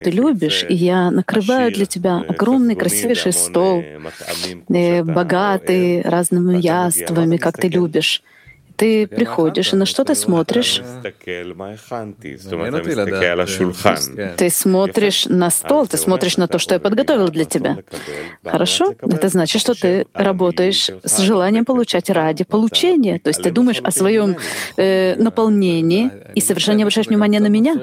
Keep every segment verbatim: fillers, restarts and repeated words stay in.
ты любишь, и я накрываю для тебя огромный красивейший стол, э, богатый разными яствами, как ты любишь. Ты приходишь, и на что ты смотришь? Ты смотришь на стол, ты смотришь на то, что я подготовил для тебя. Хорошо? Это значит, что ты работаешь с желанием получать ради получения. То есть ты думаешь о своем э, наполнении и совершенно не обращаешь внимания на меня.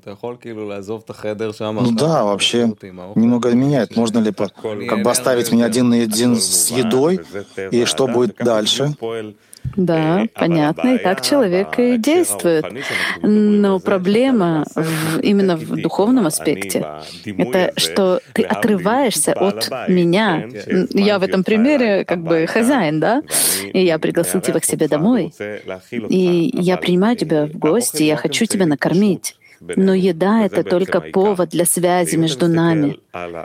Ну да, вообще немного меняет. Можно ли по- как бы оставить меня один на один с едой, и что будет дальше? Да, понятно, и так человек и действует. Но проблема в, именно в духовном аспекте — это что ты отрываешься от меня. Я в этом примере как бы хозяин, да? И я пригласил тебя к себе домой, и я принимаю тебя в гости, я хочу тебя накормить. Но еда — это только повод для связи между нами.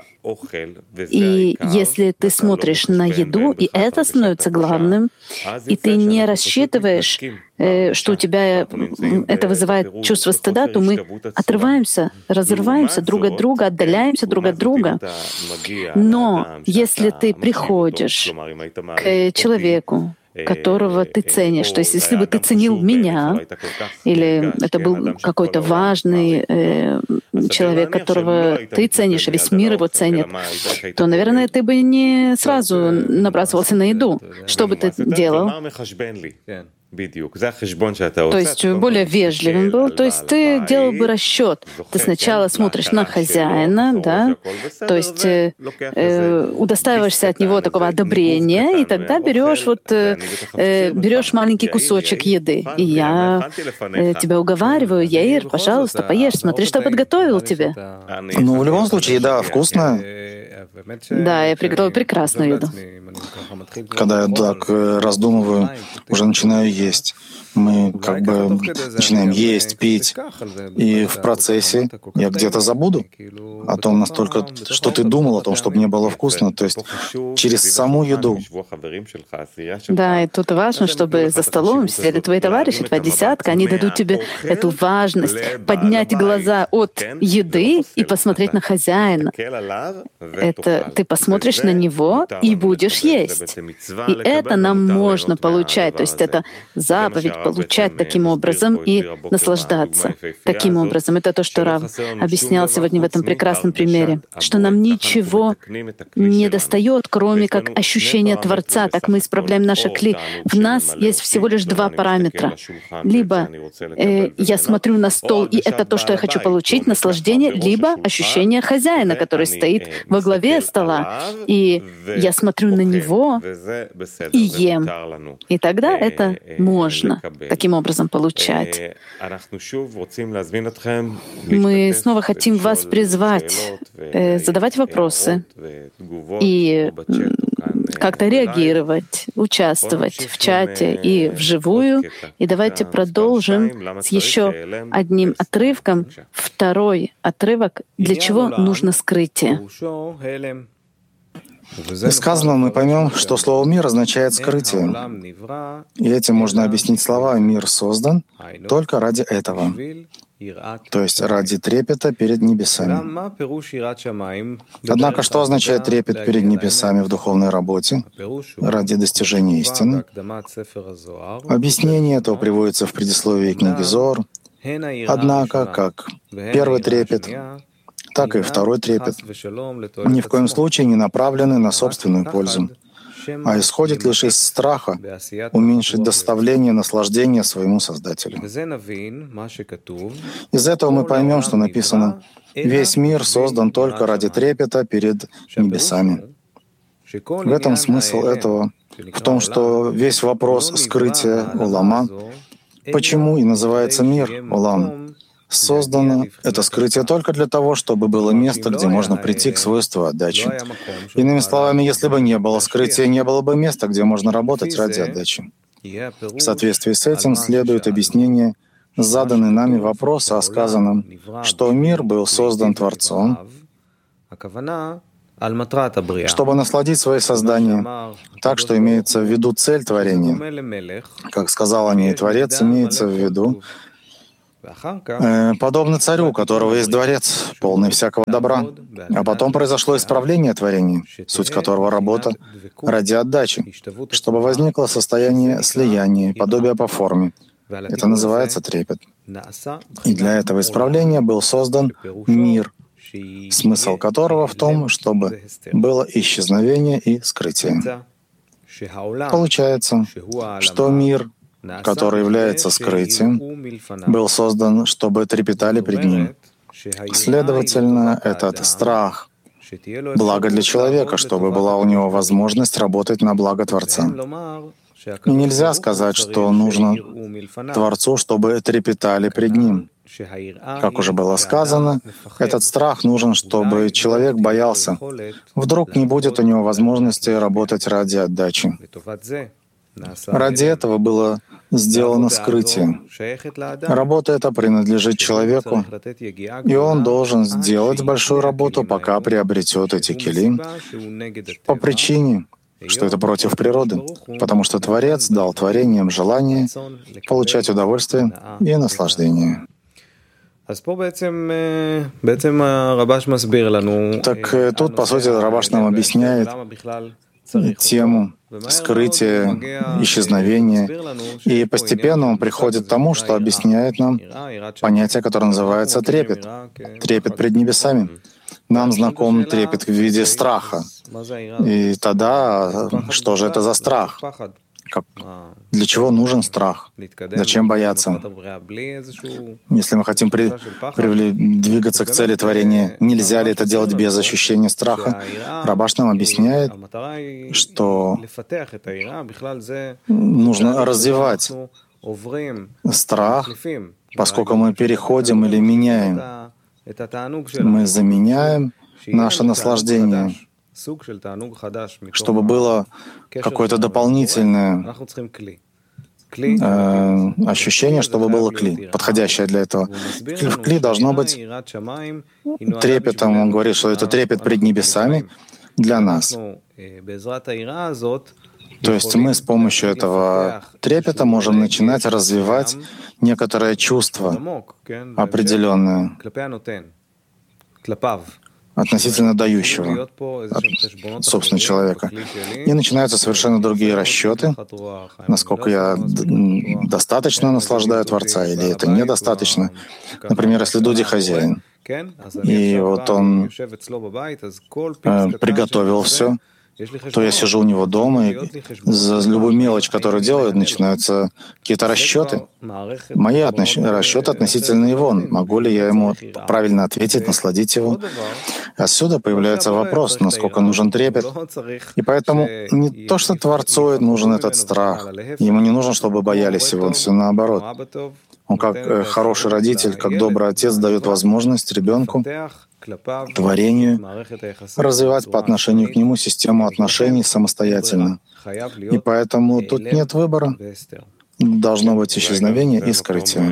И если ты смотришь на еду, и это становится главным, и ты не рассчитываешь, что у тебя это вызывает чувство стыда, то мы отрываемся, разрываемся друг от друга, отдаляемся друг от друга. Но если ты приходишь к человеку, которого ты ценишь. То есть если бы ты ценил меня, или это был какой-то важный э, человек, которого ты ценишь, и весь мир его ценит, то, наверное, ты бы не сразу набрасывался на еду. Что бы ты делал? То есть более вежливым был, то есть ты делал бы расчет. Ты сначала смотришь на хозяина, да, то есть э, э, удостаиваешься от него такого одобрения, и тогда берешь вот э, э, берешь маленький кусочек еды. И я э, тебя уговариваю, Яир, пожалуйста, поешь, смотри, что подготовил тебе. Ну, в любом случае, еда вкусная. Да, я приготовил прекрасную еду. Когда я так э, раздумываю, уже начинаю есть. Мы как бы начинаем есть, пить, и в процессе я где-то забуду о том настолько, что ты думал о том, чтобы мне было вкусно, то есть через саму еду. Да, и тут важно, чтобы за столом сидели твои товарищи, твоя десятка, они дадут тебе эту важность поднять глаза от еды и посмотреть на хозяина. Это ты посмотришь на него и будешь есть. И это нам можно получать, то есть это заповедь получать таким образом и наслаждаться таким образом. Это то, что Рав объяснял сегодня в этом прекрасном примере, что нам ничего не достает, кроме как ощущения Творца. Так мы исправляем наши кли. В нас есть всего лишь два параметра. Либо э, я смотрю на стол, и это то, что я хочу получить, наслаждение, либо ощущение хозяина, который стоит во главе стола, и я смотрю на него и ем. И тогда это можно таким образом получать. Мы снова хотим вас призвать, э, задавать вопросы и как-то реагировать, участвовать в чате и вживую. И давайте продолжим с еще одним отрывком. Второй отрывок. Для чего нужно скрытие? Из сказанного мы поймем, что слово «мир» означает «скрытие». И этим можно объяснить слова «мир создан» только ради этого, то есть ради трепета перед небесами. Однако, что означает трепет перед небесами в духовной работе ради достижения истины? Объяснение этого приводится в предисловии книги Зоар. Однако, как первый трепет, так и второй трепет ни в коем случае не направлены на собственную пользу, а исходит лишь из страха уменьшить доставление наслаждения своему Создателю. Из этого мы поймем, что написано: «Весь мир создан только ради трепета перед небесами». В этом смысл этого, в том, что весь вопрос скрытия улама, почему и называется мир улам, создано это скрытие только для того, чтобы было место, где можно прийти к свойству отдачи. Иными словами, если бы не было скрытия, не было бы места, где можно работать ради отдачи. В соответствии с этим следует объяснение заданный нами вопрос о сказанном, что мир был создан Творцом, чтобы насладить свои создания, так что имеется в виду цель творения. Как сказал о ней Творец, имеется в виду Э, подобно царю, у которого есть дворец, полный всякого добра. А потом произошло исправление творений, суть которого работа ради отдачи, чтобы возникло состояние слияния, подобия по форме. Это называется трепет. И для этого исправления был создан мир, смысл которого в том, чтобы было исчезновение и скрытие. Получается, что мир, который является скрытием, был создан, чтобы трепетали пред ним. Следовательно, этот страх — благо для человека, чтобы была у него возможность работать на благо Творца. И нельзя сказать, что нужно Творцу, чтобы трепетали пред ним. Как уже было сказано, этот страх нужен, чтобы человек боялся. Вдруг не будет у него возможности работать ради отдачи. Ради этого было сделано скрытие. Работа эта принадлежит человеку, и он должен сделать большую работу, пока приобретет эти келим, по причине, что это против природы, потому что Творец дал творениям желание получать удовольствие и наслаждение. Так тут, по сути, Рабаш нам объясняет тему скрытия, исчезновения, и постепенно он приходит к тому, что объясняет нам понятие, которое называется трепет, трепет пред небесами. Нам знаком трепет в виде страха. И тогда, что же это за страх? Как, для чего нужен страх? Зачем бояться? Если мы хотим при, при, двигаться к цели творения, нельзя ли это делать без ощущения страха? Рабаш нам объясняет, что нужно развивать страх, поскольку мы переходим или меняем. Мы заменяем наше наслаждение, чтобы было какое-то дополнительное э, ощущение, чтобы было кли, подходящее для этого. В кли должно быть трепетом. Он говорит, что это трепет пред небесами для нас. То есть мы с помощью этого трепета можем начинать развивать некоторое чувство определенное относительно дающего, от, собственно, человека. И начинаются совершенно другие расчеты, насколько я достаточно наслаждаю Творца, или это недостаточно. Например, если Дуди хозяин, и вот он э, приготовил все, то я сижу у него дома, и за любую мелочь, которую делаю, начинаются какие-то расчеты. Мои отнош... расчеты относительно его. Могу ли я ему правильно ответить, насладить его? Отсюда появляется вопрос, насколько нужен трепет. И поэтому не то, что Творцу нужен этот страх. Ему не нужно, чтобы боялись его, все наоборот. Он как э, хороший родитель, как добрый отец дает возможность ребенку, творению, развивать по отношению к нему систему отношений самостоятельно. И поэтому тут нет выбора. Должно быть исчезновение и скрытие.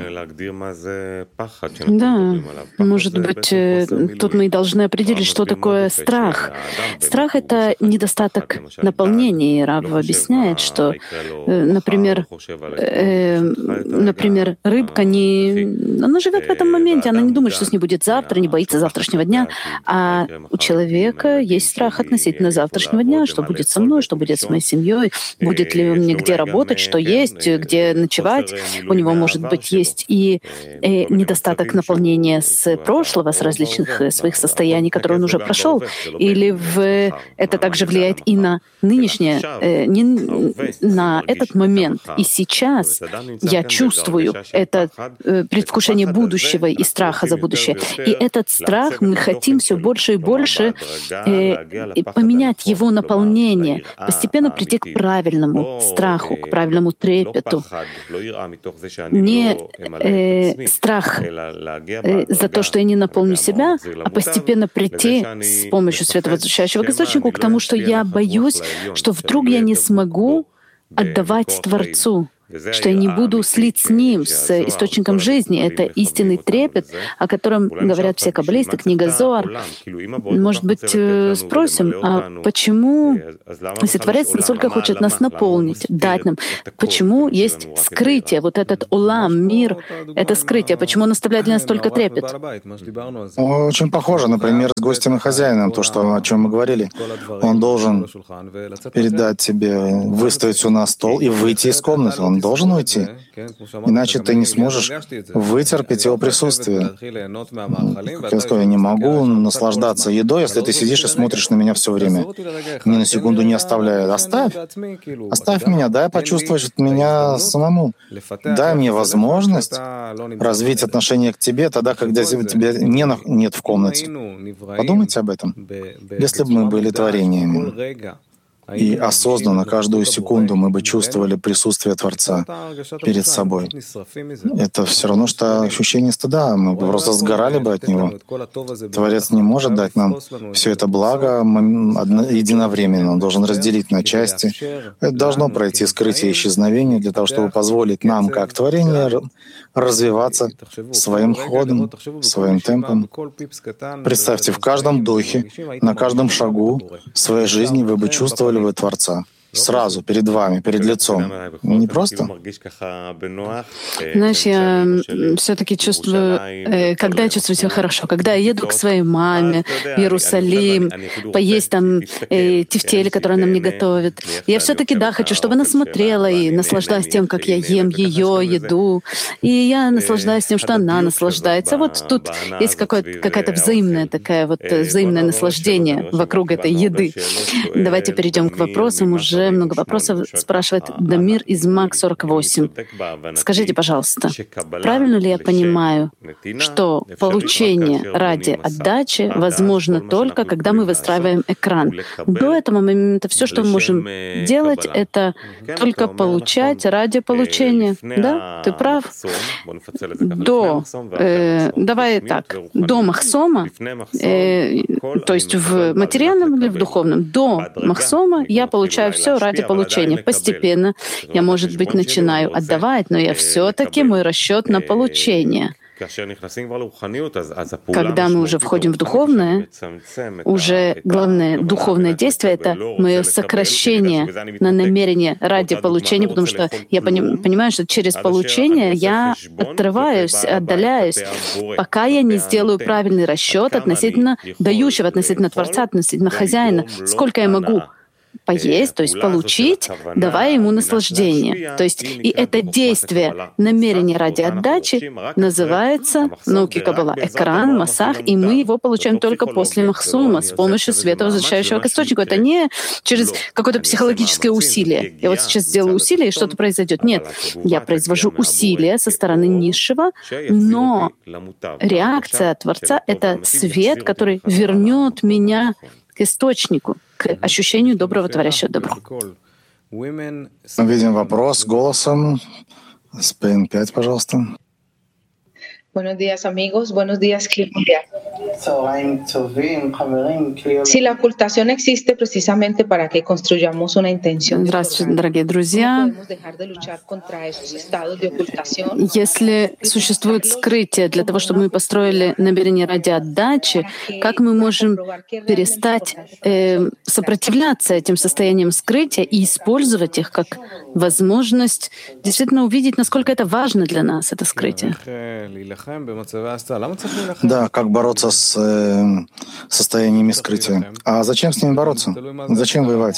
Да, может быть, тут мы и должны определить, что такое страх. Страх — это недостаток наполнения. И Рав объясняет, что, например, э, например, рыбка не... Она живет в этом моменте, она не думает, что с ней будет завтра, не боится завтрашнего дня. А у человека есть страх относительно завтрашнего дня, что будет со мной, что будет с моей семьей, будет ли мне где работать, что есть, где ночевать. У него, может быть, есть и э, недостаток наполнения с прошлого, с различных своих состояний, которые он уже прошел. Или в... это также влияет и на нынешнее, э, не, на этот момент. И сейчас я чувствую это э, предвкушение будущего и страха за будущее. И этот страх мы хотим все больше и больше э, поменять его наполнение, постепенно прийти к правильному страху, к правильному трепету. Не э, страх э, за то, что я не наполню себя, а постепенно прийти с помощью световозвращающего к источнику к тому, что я боюсь, что вдруг я не смогу отдавать Творцу, что я не буду слить с ним, с источником жизни. Это истинный трепет, о котором говорят все каббалисты, книга Зоар. Может быть, спросим, а почему, если Творец настолько хочет нас наполнить, дать нам, почему есть скрытие, вот этот улам, мир, это скрытие, почему он оставляет для нас только трепет? Очень похоже, например, с гостем и хозяином, то, что, о чем мы говорили. Он должен передать тебе, выставить все на стол и выйти из комнаты. Он должен уйти. Иначе ты не сможешь вытерпеть его присутствие. Как я сказал, я не могу наслаждаться едой, если ты сидишь и смотришь на меня все время. Ни на секунду не оставляя. Оставь. Оставь меня, дай почувствовать меня самому. Дай мне возможность развить отношение к тебе тогда, когда тебя не, нет в комнате. Подумайте об этом. Если бы мы были творениями, и осознанно каждую секунду мы бы чувствовали присутствие Творца перед собой, это все равно, что ощущение стыда. Мы бы просто сгорали бы от него. Творец не может дать нам все это благо единовременно. Он должен разделить на части. Это должно пройти скрытие и исчезновение для того, чтобы позволить нам, как творение, развиваться своим ходом, своим темпом. Представьте, в каждом вдохе, на каждом шагу своей жизни вы бы чувствовали вы Творца. Сразу, перед вами, перед лицом. Не просто. Знаешь, я все-таки чувствую, когда я чувствую себя хорошо, когда я еду к своей маме в Иерусалим, поесть там э, тефтели, которые она мне готовит. Я все-таки, да, хочу, чтобы она смотрела и наслаждалась тем, как я ем ее еду. И я наслаждаюсь тем, что она наслаждается. Вот тут есть какая-то взаимная такая вот взаимное наслаждение вокруг этой еды. Давайте перейдем к вопросам уже. Много вопросов спрашивает Дамир из МАК сорок восемь. Скажите, пожалуйста, правильно ли я понимаю, что получение ради отдачи возможно только, когда мы выстраиваем экран? До этого момента все, что мы можем делать, это только получать ради получения. Да, ты прав. До, э, давай так, до Махсома, э, то есть в материальном или в духовном, до Махсома я получаю все ради получения. Постепенно я, может быть, начинаю отдавать, но я все-таки мой расчет на получение. Когда мы уже входим в духовное, уже главное духовное действие — это мое сокращение на намерение ради получения, потому что я понимаю, что через получение я отрываюсь, отдаляюсь, пока я не сделаю правильный расчет относительно дающего, относительно Творца, относительно хозяина, сколько я могу поесть, то есть получить, давая ему наслаждение. То есть и это действие, намерение ради отдачи, называется в науке Каббала экран, масах, и мы его получаем только после Махсума с помощью света, возвращающего к источнику. Это не через какое-то психологическое усилие. Я вот сейчас сделаю усилие, и что-то произойдет. Нет, я произвожу усилие со стороны низшего, но реакция Творца — это свет, который вернет меня к источнику, к ощущению доброго, творящего добро. Мы видим вопрос голосом. Спейн пять, пожалуйста. Buenos días, amigos. Buenos días, Claudia. Si la ocultación existe precisamente para que construyamos una intención. Здравствуйте, дорогие друзья. Если существует скрытие для того, чтобы мы построили намерение ради отдачи, как мы можем перестать э, сопротивляться этим состояниям скрытия и использовать их как возможность действительно увидеть, насколько это важно для нас, это скрытие? Да, как бороться с э, состояниями скрытия. А зачем с ними бороться? Зачем воевать?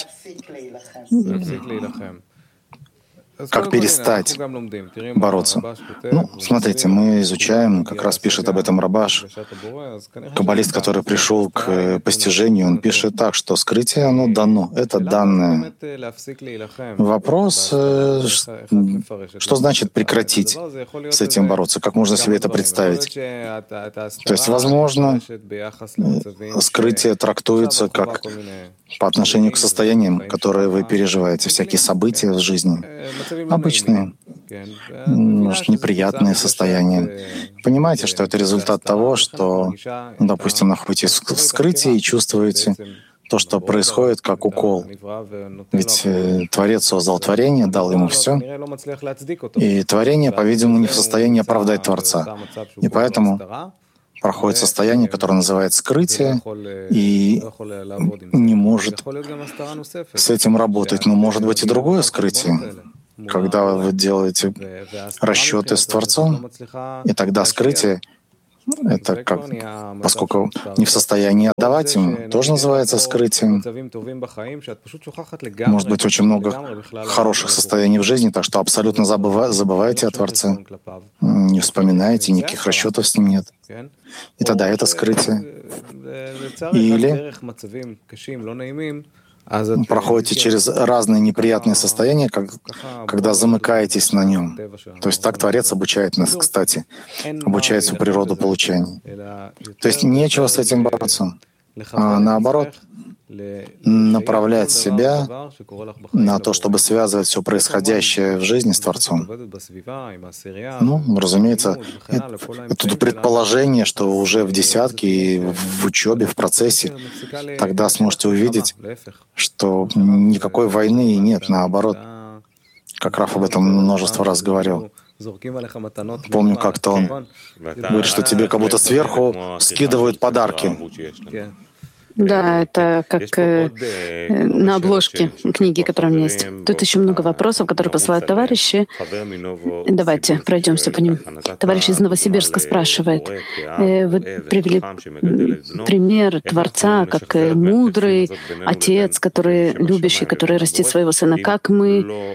Как перестать бороться? Ну, смотрите, мы изучаем, как раз пишет об этом Рабаш, каббалист, который пришел к постижению, он пишет так, что скрытие, оно дано, это данное. Вопрос, что значит прекратить с этим бороться? Как можно себе это представить? То есть, возможно, скрытие трактуется как по отношению к состояниям, которые вы переживаете, всякие события в жизни, обычные, может, неприятные состояния. Понимаете, что это результат того, что, допустим, находитесь в скрытии и чувствуете то, что происходит, как укол. Ведь э, Творец создал творение, дал ему все, и творение, по-видимому, не в состоянии оправдать Творца. И поэтому проходит состояние, которое называется скрытие, и не может с этим работать. Но может быть и другое скрытие, когда вы делаете расчеты с Творцом, и тогда скрытие — это как, поскольку не в состоянии отдавать ему, тоже называется скрытием. Может быть очень много хороших состояний в жизни, так что абсолютно забыва- забываете о Творце, не вспоминаете, никаких расчетов с ним нет. И тогда это скрытие. Или проходите через разные неприятные состояния, как, когда замыкаетесь на нем. То есть так Творец обучает нас, кстати, обучает всю природу получения. То есть нечего с этим бороться, а наоборот, направлять себя на то, чтобы связывать все происходящее в жизни с Творцом. Ну, разумеется, это, это предположение, что уже в десятке и в учебе, в процессе, тогда сможете увидеть, что никакой войны и нет, наоборот. Как Раф об этом множество раз говорил. Помню, как-то он говорит, что тебе как будто сверху скидывают подарки. Да, это как э, на обложке книги, которая у меня есть. Тут еще много вопросов, которые посылают товарищи. Давайте пройдемся по ним. Товарищ из Новосибирска спрашивает. Э, вы привели пример Творца как э, мудрый отец, который любящий, который растит своего сына. Как мы,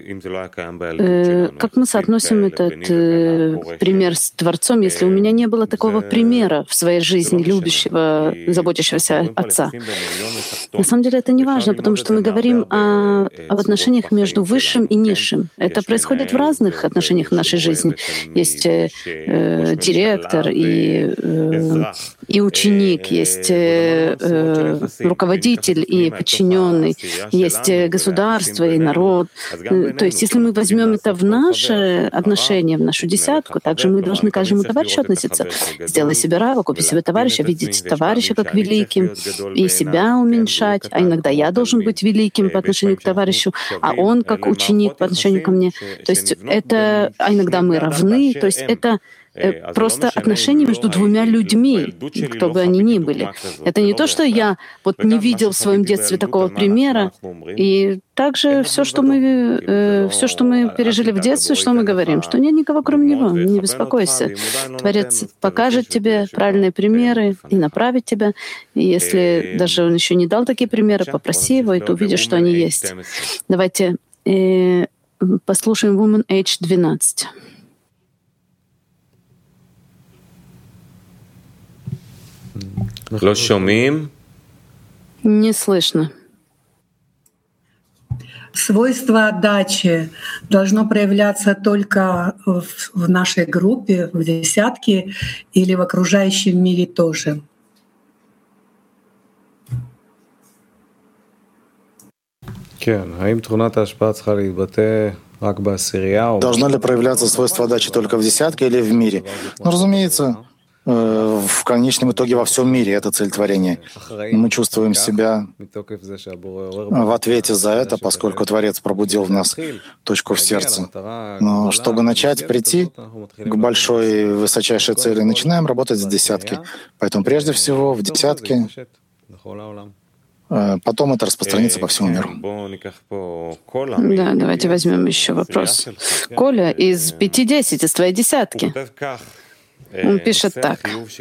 э, как мы соотносим этот э, пример с Творцом, если у меня не было такого примера в своей жизни, любящего, заботящегося Отца? На самом деле это не важно, потому что мы говорим о, об отношениях между высшим и низшим. Это происходит в разных отношениях в нашей жизни. Есть э, э, директор и, э, и ученик, есть э, э, руководитель и подчиненный, есть государство и народ. То есть если мы возьмем это в наши отношения, в нашу десятку, также мы должны к каждому товарищу относиться. Сделай себе рава, купи себе товарища, видеть товарища как великим, и себя уменьшать, а иногда я должен быть великим по отношению к товарищу, а он как ученик по отношению ко мне. То есть это, а иногда мы равны, то есть это просто отношения между двумя людьми, кто бы они ни были. Это не то, что я вот не видел в своем детстве такого примера, и также все, что мы, э, все, что мы пережили в детстве, что мы говорим, что нет никого кроме него, не беспокойся. Творец покажет тебе правильные примеры и направит тебя. И если даже он еще не дал такие примеры, попроси его, и ты увидишь, что они есть. Давайте э, послушаем Woman Age двенадцать. Не слышно. Свойство отдачи должно проявляться только в, в нашей группе, в десятке, или в окружающем мире тоже? Должно ли проявляться свойство отдачи только в десятке или в мире? Ну, разумеется, в конечном итоге во всем мире это цель творения. Мы чувствуем себя в ответе за это, поскольку Творец пробудил в нас точку в сердце. Но чтобы начать прийти к большой высочайшей цели, начинаем работать с десятки. Поэтому прежде всего в десятке, потом это распространится по всему миру. Да, давайте возьмем еще вопрос. Коля из пяти-десяти, из твоей десятки. Он пишет так.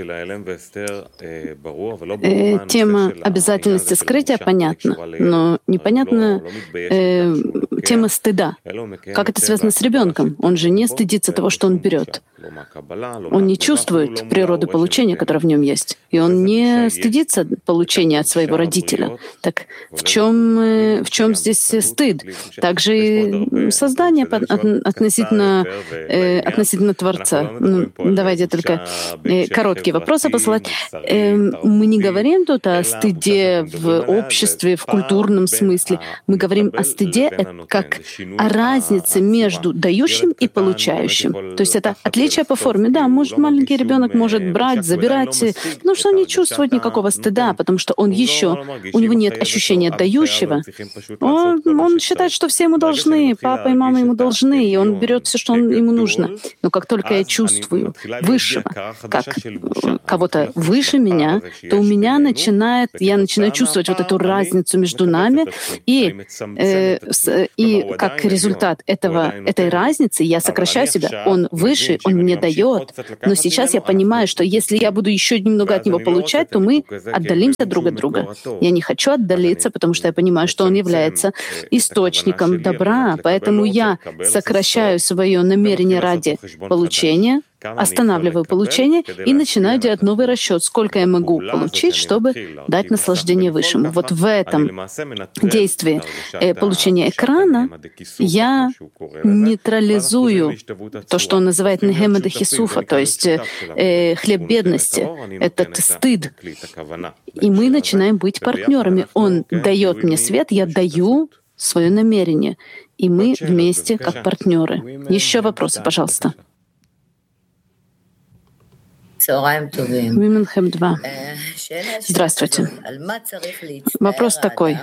Э, тема обязательности скрытия понятна, но непонятна э, тема стыда. Как это связано с ребенком? Он же не стыдится того, что он берет. Он не чувствует природы получения, которая в нем есть. И он не стыдится получения от своего родителя. Так в чем, в чем здесь стыд? Также и создание относительно, относительно Творца. Ну, давайте только короткие вопросы посылать. Мы не говорим тут о стыде в обществе, в культурном смысле. Мы говорим о стыде как о разнице между дающим и получающим. То есть это отличие отвечаю по форме. Да, может, маленький ребенок может брать, забирать, но что он не чувствует никакого стыда, потому что он еще, у него нет ощущения отдающего. Он, он считает, что все ему должны, папа и мама ему должны, и он берет все, что он, ему нужно. Но как только я чувствую высшего, как кого-то выше меня, то у меня начинает, я начинаю чувствовать вот эту разницу между нами, и, э, с, и как результат этого, этой разницы я сокращаю себя. Он выше, он мне дает, но сейчас я понимаю, что если я буду еще немного от него получать, то мы отдалимся друг от друга. Я не хочу отдалиться, потому что я понимаю, что он является источником добра, поэтому я сокращаю свое намерение ради получения, останавливаю получение и начинаю делать новый расчет, сколько я могу получить, чтобы дать наслаждение Высшему. Вот в этом действии э, получения экрана я нейтрализую то, что он называет нехема дехисуфа, то есть э, хлеб бедности, этот стыд. И мы начинаем быть партнерами. Он дает мне свет, я даю свое намерение, и мы вместе как партнеры. Еще вопросы, пожалуйста. Women два. Здравствуйте. Вопрос такой.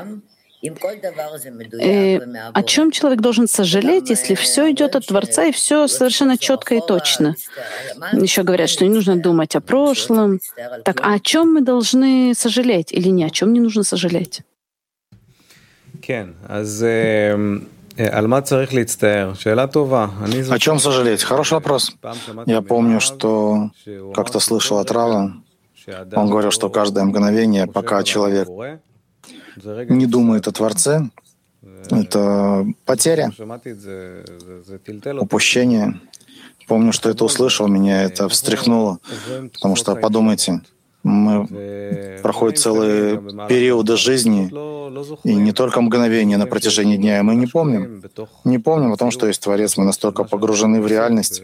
Э, о чем человек должен сожалеть, если все идет от Творца и все совершенно четко и точно? Еще говорят, что не нужно думать о прошлом. Так, а о чем мы должны сожалеть или ни о чем не нужно сожалеть? О чем сожалеть? Хороший вопрос. Я помню, что как-то слышал от Рава, он говорил, что каждое мгновение, пока человек не думает о Творце, это потеря, упущение. Помню, что это услышал, меня это встряхнуло, потому что, подумайте, мы проходят целые периоды жизни, и не только мгновения на протяжении дня, и мы не помним. Не помним о том, что есть Творец. Мы настолько погружены в реальность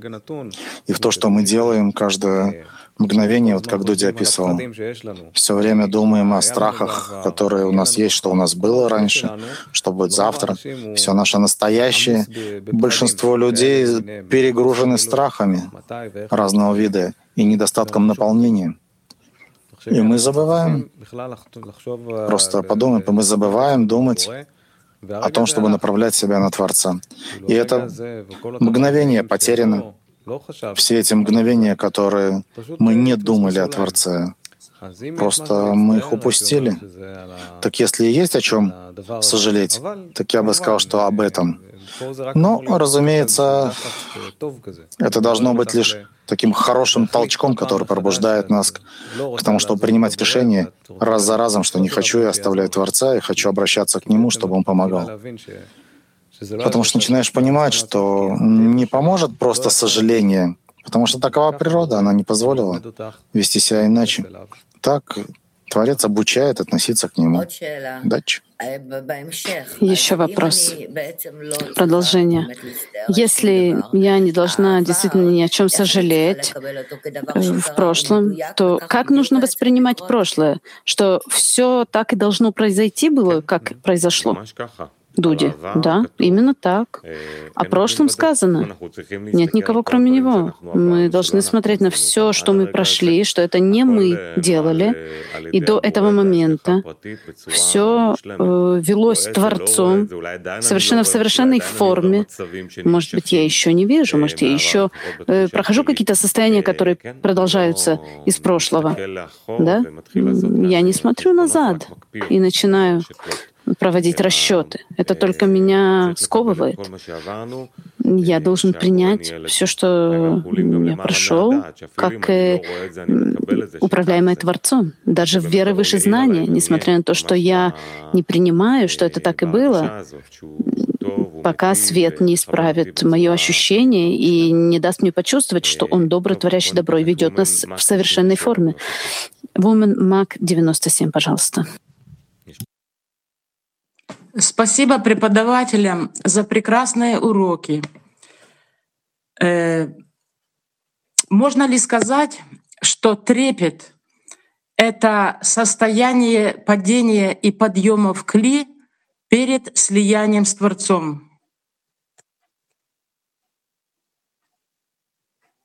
и в то, что мы делаем каждое мгновение, вот как Дуди описывал. Все время думаем о страхах, которые у нас есть, что у нас было раньше, что будет завтра. Все наше настоящее. Большинство людей перегружены страхами разного вида и недостатком наполнения. И мы забываем, просто подумаем, мы забываем думать о том, чтобы направлять себя на Творца. И это мгновение потеряно. Все эти мгновения, которые мы не думали о Творце, просто мы их упустили. Так если и есть о чем сожалеть, так я бы сказал, что об этом. Но, разумеется, это должно быть лишь таким хорошим толчком, который пробуждает нас к тому, чтобы принимать решение раз за разом, что не хочу я оставлять Творца, и хочу обращаться к Нему, чтобы Он помогал. Потому что начинаешь понимать, что не поможет просто сожаление, потому что такова природа, она не позволила вести себя иначе. Так Творец обучает относиться к Нему. Дальше. Еще вопрос. Продолжение. Если я не должна действительно ни о чем сожалеть в прошлом, то как нужно воспринимать прошлое? Что все так и должно произойти было, как произошло? Дуди. Да, именно так. О прошлом сказано. Нет никого, кроме него. Мы должны смотреть на все, что мы прошли, что это не мы делали. И до этого момента все э, велось Творцом, совершенно в совершенной форме. Может быть, я еще не вижу, может, я еще э, прохожу какие-то состояния, которые продолжаются из прошлого. Да? Я не смотрю назад и начинаю проводить расчеты. Это только меня сковывает. Я должен принять все, что я прошел, как э, управляемое Творцом. Даже в вере выше знания, несмотря на то, что я не принимаю, что это так и было, пока свет не исправит мое ощущение и не даст мне почувствовать, что Он добрый, творящий добро, и ведет нас в совершенной форме. Woman Mac девяносто семь, пожалуйста. Спасибо преподавателям за прекрасные уроки. Э, можно ли сказать, что трепет — это состояние падения и подъема в кли перед слиянием с Творцом?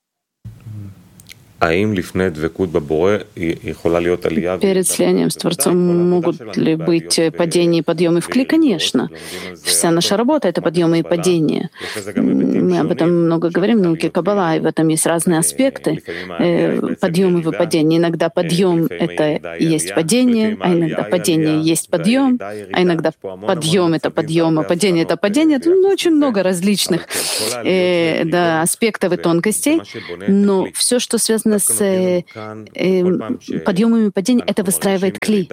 Перед слиянием с Творцом могут ли быть падения и подъемы в кли? Конечно. Вся наша работа — это подъемы и падения. Мы об этом много говорим в науке Каббала, и в этом есть разные аспекты. Подъемы и падения. Иногда подъем — это и есть падение, а иногда падение — есть подъем, а иногда подъем — это подъем, а падение — это падение. Тут ну, очень много различных э, да, аспектов и тонкостей. Но все, что связано с э, э, подъемами и падениями, это выстраивает кли.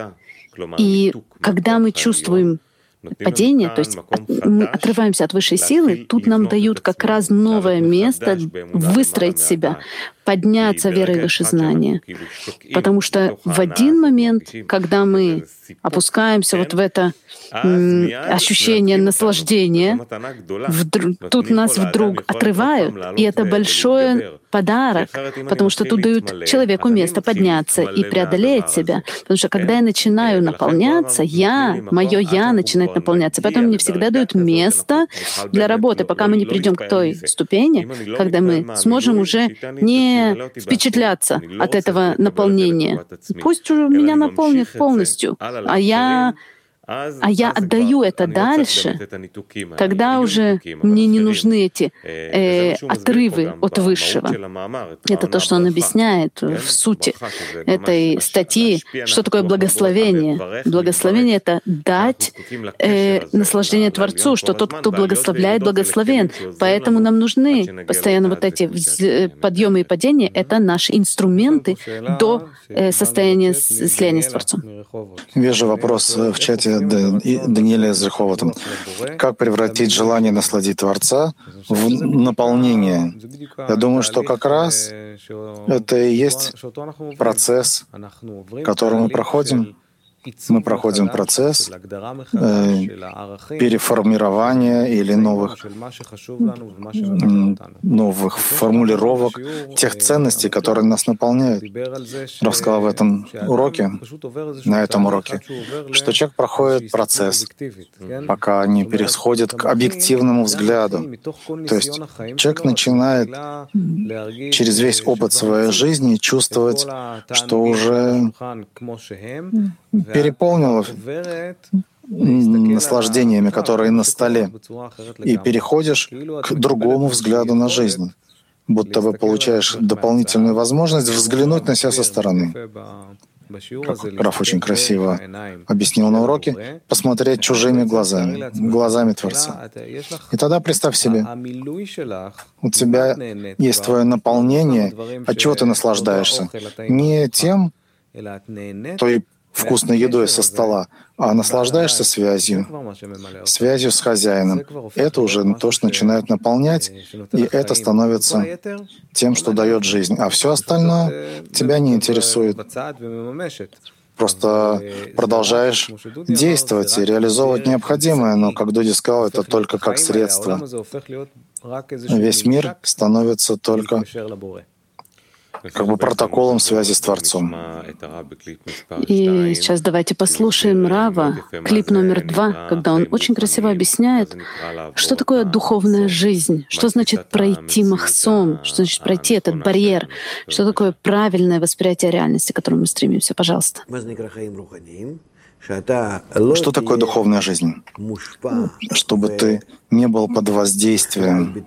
И когда мы чувствуем падение, то есть от, мы отрываемся от высшей силы, тут нам дают как раз новое место выстроить себя, подняться верой выше знания. Потому что в один момент, когда мы опускаемся вот в это м, ощущение наслаждения, вдруг, тут нас вдруг отрывают, и это большой подарок, потому что тут дают человеку место подняться и преодолеть себя. Потому что когда я начинаю наполняться, я, мое «я» начинает наполняться. Поэтому мне всегда дают место для работы, пока мы не придем к той ступени, когда мы сможем уже не впечатляться от этого наполнения. Пусть уже меня наполнит полностью, а я а я отдаю это дальше, тогда уже мне не нужны эти э, отрывы от Высшего. Это то, что он объясняет в сути этой статьи, что такое благословение. Благословение — это дать э, наслаждение Творцу, что тот, кто благословляет, благословен. Поэтому нам нужны постоянно вот эти подъемы и падения. Это наши инструменты до э, состояния слияния с Творцом. Вижу вопрос в чате Даниэля из Реховота. Как превратить желание насладить Творца в наполнение? Я думаю, что как раз это и есть процесс, который мы проходим. Мы проходим процесс э, переформирования или новых, новых формулировок тех ценностей, которые нас наполняют. Рав сказал в этом уроке, на этом уроке, что человек проходит процесс, пока не переходит к объективному взгляду. То есть человек начинает через весь опыт своей жизни чувствовать, что уже переполнило наслаждениями, которые на столе, и переходишь к другому взгляду на жизнь, будто бы получаешь дополнительную возможность взглянуть на себя со стороны. Как Раф очень красиво объяснил на уроке, посмотреть чужими глазами, глазами Творца. И тогда представь себе, у тебя есть твое наполнение, от чего ты наслаждаешься. Не тем, той вкусной едой со стола, а наслаждаешься связью, связью с хозяином. Это уже то, что начинает наполнять, и это становится тем, что дает жизнь. А все остальное тебя не интересует. Просто продолжаешь действовать и реализовывать необходимое, но, как Дуди сказал, это только как средство. Весь мир становится только как бы протоколом связи с Творцом. И сейчас давайте послушаем Рава, клип номер два, когда он очень красиво объясняет, что такое духовная жизнь, что значит пройти махсом, что значит пройти этот барьер, что такое правильное восприятие реальности, к которому мы стремимся. Пожалуйста. Что такое духовная жизнь? Чтобы ты не был под воздействием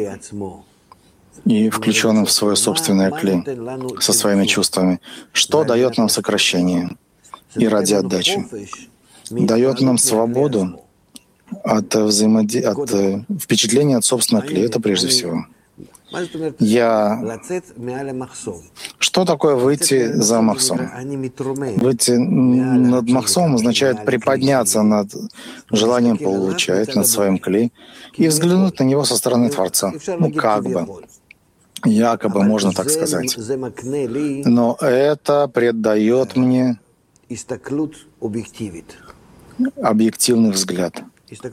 и включенным в свое собственное кли со своими чувствами. Что дает нам сокращение и ради отдачи? Дает нам свободу от, взаимоди... от впечатления от собственного кли. Это прежде всего. Я... Что такое выйти за махсом? Выйти над махсом означает приподняться над желанием получать, над своим кли, и взглянуть на него со стороны Творца. Ну, как бы. Якобы, можно так сказать. Но это придает мне объективный взгляд.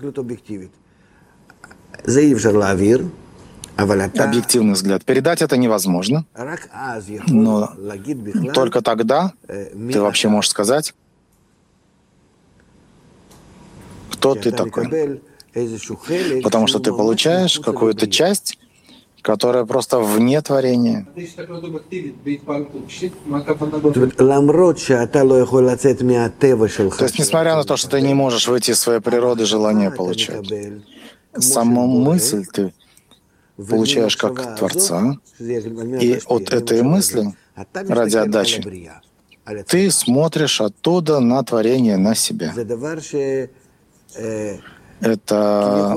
Объективный взгляд. Передать это невозможно, но только тогда ты вообще можешь сказать, кто ты такой. Потому что ты получаешь какую-то часть, которое просто вне творения. То есть, несмотря на то, что ты не можешь выйти из своей природы желания получать, саму мысль ты получаешь как Творца, и от этой мысли, ради отдачи, ты смотришь оттуда на творение, на себя. Это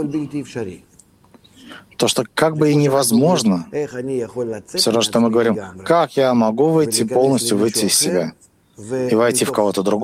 то, что как бы и невозможно, все равно, что мы говорим, как я могу выйти, полностью выйти из себя и войти в кого-то другого.